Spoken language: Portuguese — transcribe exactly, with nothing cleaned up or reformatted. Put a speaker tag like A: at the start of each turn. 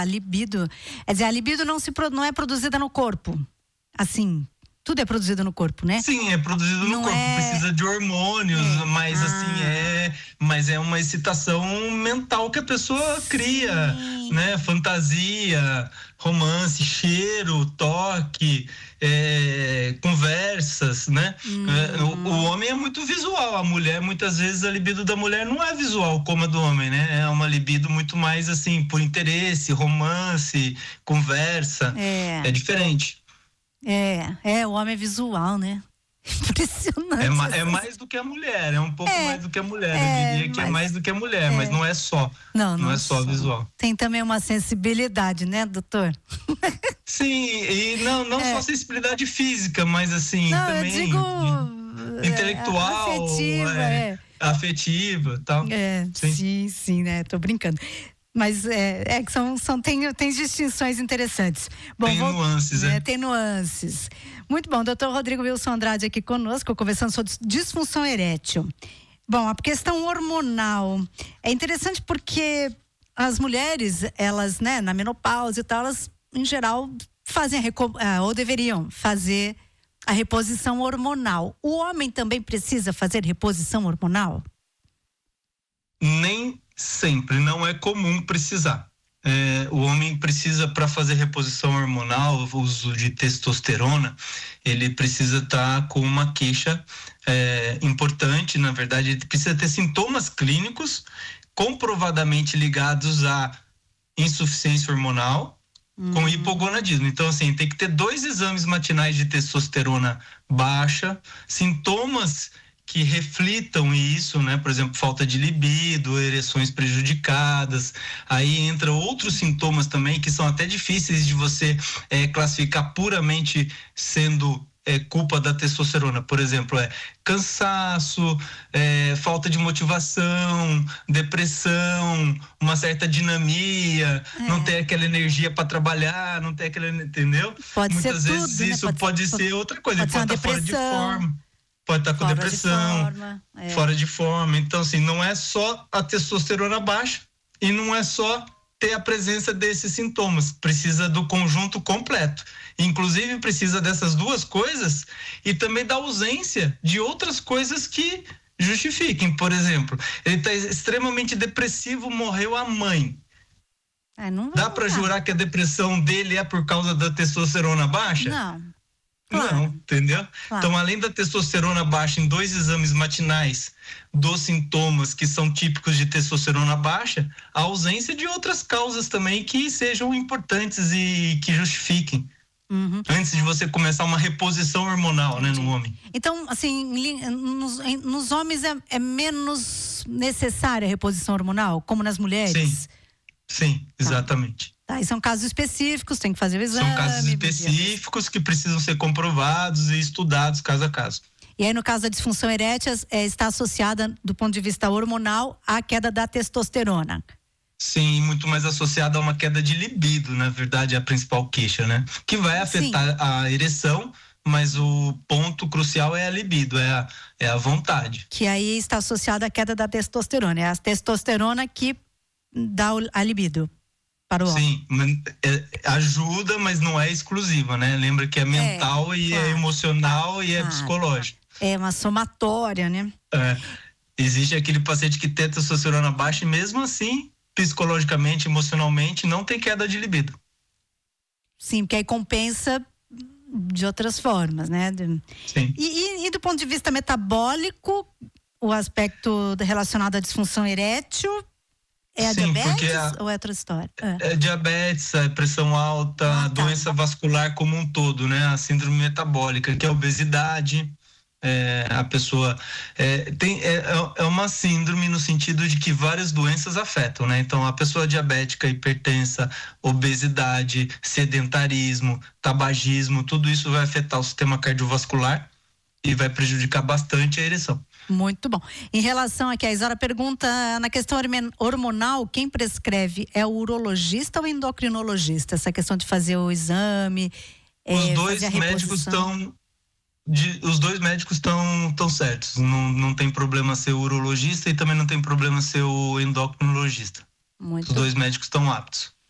A: a libido, quer dizer, a libido não, se, não é produzida no corpo, assim, tudo é produzido no corpo, né?
B: Sim, é produzido no
A: não
B: corpo,
A: é...
B: precisa de hormônios, é. mas ah. assim, é, mas é uma excitação mental que a pessoa Sim. cria, né? Fantasia, romance, cheiro, toque, é, conversas, né? Uhum. O, o homem é muito visual, a mulher, muitas vezes a libido da mulher não é visual como a do homem, né? É uma libido muito mais assim, por interesse, romance, conversa, é, é diferente.
A: É, é, o homem é visual, né? Impressionante.
B: É, ma, é mais do que a mulher, é um pouco é, mais do que a mulher. É, eu diria que mas, é mais do que a mulher, é. mas não é só. Não, não, não é só, só visual.
A: Tem também uma sensibilidade, né, doutor?
B: Sim, e não, não é. só sensibilidade física, mas assim,
A: não,
B: também.
A: Eu digo,
B: intelectual,
A: afetiva,
B: é,
A: é.
B: afetiva e tal.
A: É, sim. sim, sim, né? Tô brincando. Mas é, é que são, são, tem, tem distinções interessantes. Bom,
B: tem
A: vou,
B: nuances,
A: é,
B: é.
A: Tem nuances. Muito bom, doutor Rodrigo Wilson Andrade aqui conosco, conversando sobre disfunção erétil. Bom, a questão hormonal é interessante porque as mulheres, elas, né, na menopausa e tal, elas, em geral, fazem, a, ou deveriam fazer a reposição hormonal. O homem também precisa fazer reposição hormonal?
B: Nem sempre, não é comum precisar. É, o homem precisa, para fazer reposição hormonal, o uso de testosterona, ele precisa estar tá com uma queixa é, importante, na verdade, ele precisa ter sintomas clínicos comprovadamente ligados à insuficiência hormonal uhum. com hipogonadismo. Então, assim, tem que ter dois exames matinais de testosterona baixa, sintomas que reflitam isso, né? Por exemplo, falta de libido, ereções prejudicadas. Aí entra outros sintomas também que são até difíceis de você é, classificar puramente sendo é, culpa da testosterona. Por exemplo, é cansaço, é, falta de motivação, depressão, uma certa dinamia, é. não ter aquela energia para trabalhar, não ter aquela, entendeu?
A: Pode
B: Muitas
A: ser
B: vezes
A: tudo,
B: isso
A: né?
B: pode,
A: pode
B: ser outra coisa,
A: pode,
B: pode estar fora de forma. Pode estar com fora depressão,
A: de forma, é.
B: fora de forma. Então, assim, não é só a testosterona baixa e não é só ter a presença desses sintomas. Precisa do conjunto completo. Inclusive, precisa dessas duas coisas e também da ausência de outras coisas que justifiquem. Por exemplo, ele está extremamente depressivo, morreu a mãe.
A: É, não
B: Dá para jurar que a depressão dele é por causa da testosterona baixa?
A: Não.
B: Claro. Não, entendeu? Claro. Então, além da testosterona baixa em dois exames matinais dos sintomas que são típicos de testosterona baixa, a ausência de outras causas também que sejam importantes e que justifiquem. Uhum. Antes de você começar uma reposição hormonal, né, no homem.
A: Então, assim, nos, nos homens é, é menos necessária a reposição hormonal, como nas mulheres?
B: Sim, sim, exatamente.
A: Tá, e são casos específicos, tem que fazer o exame.
B: São casos específicos que precisam ser comprovados e estudados caso a caso.
A: E aí, no caso da disfunção erétil, é, está associada, do ponto de vista hormonal, à queda da testosterona.
B: Sim, muito mais associada a uma queda de libido, na verdade, é a principal queixa, né? Que vai afetar Sim. a ereção, mas o ponto crucial é a libido, é a, é a vontade.
A: Que aí está associada à queda da testosterona, é a testosterona que dá a libido.
B: Sim, é, ajuda, mas não é exclusiva, né? Lembra que é mental é, e claro. é emocional e é claro. psicológico.
A: É uma somatória, né?
B: É. Existe aquele paciente que tem testosterona baixa e mesmo assim, psicologicamente, emocionalmente, não tem queda de libido.
A: Sim, porque aí compensa de outras formas, né?
B: Sim.
A: E, e, e do ponto de vista metabólico, o aspecto relacionado à disfunção erétil, é a
B: Sim,
A: diabetes
B: a,
A: ou é outra história?
B: É, é diabetes, é pressão alta, ah, tá. doença vascular como um todo, né? A síndrome metabólica, que é a obesidade, é, a pessoa é, tem, é, é uma síndrome no sentido de que várias doenças afetam, né? Então, a pessoa diabética, hipertensa, obesidade, sedentarismo, tabagismo, tudo isso vai afetar o sistema cardiovascular e vai prejudicar bastante a ereção.
A: Muito bom. Em relação aqui, a Isara pergunta, na questão hormonal, quem prescreve é o urologista ou o endocrinologista? Essa questão de fazer o exame,
B: Os
A: é,
B: dois médicos estão os dois médicos estão tão certos. Não, não tem problema ser o urologista e também não tem problema ser o endocrinologista.
A: Muito
B: Os dois médicos estão aptos.